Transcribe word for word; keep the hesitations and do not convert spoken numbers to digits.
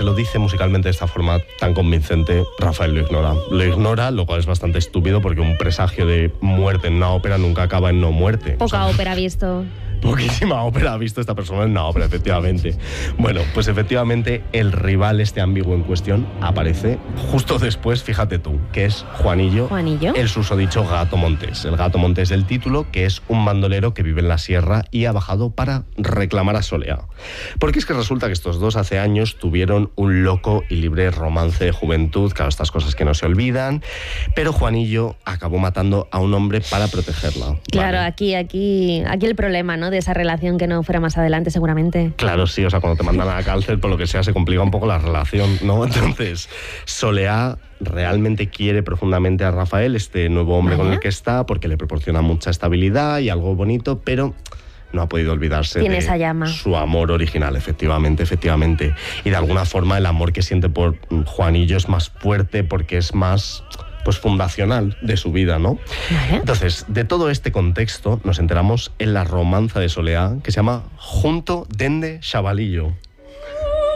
se lo dice musicalmente de esta forma tan convincente, Rafael lo ignora. Lo ignora, lo cual es bastante estúpido porque un presagio de muerte en una ópera nunca acaba en no muerte. Poca o sea, ópera ha visto. Poquísima ópera ha visto esta persona en una ópera, efectivamente. Bueno, pues efectivamente el rival este ambiguo en cuestión aparece justo después, fíjate tú, que es Juanillo, Juanillo, el susodicho Gato Montés. El Gato Montés del título, que es un bandolero que vive en la sierra y ha bajado para reclamar a Soleá. Porque es que resulta que estos dos hace años tuvieron un loco y libre romance de juventud, claro, estas cosas que no se olvidan, pero Juanillo acabó matando a un hombre para protegerla. Claro, ¿vale? aquí, aquí, aquí el problema, ¿no?, de esa relación que no fuera más adelante, seguramente. Claro, sí, o sea, cuando te mandan a la cárcel, por lo que sea, se complica un poco la relación, ¿no? Entonces, Soleá realmente quiere profundamente a Rafael, este nuevo hombre ¿Vaya? con el que está, porque le proporciona mucha estabilidad y algo bonito, pero no ha podido olvidarse Tiene de esa llama. su amor original, efectivamente, efectivamente. Y de alguna forma el amor que siente por Juanillo es más fuerte porque es más, pues, fundacional de su vida, ¿no? Vale. Entonces, de todo este contexto nos enteramos en la romanza de Soleá, que se llama Junto dende Chavalillo.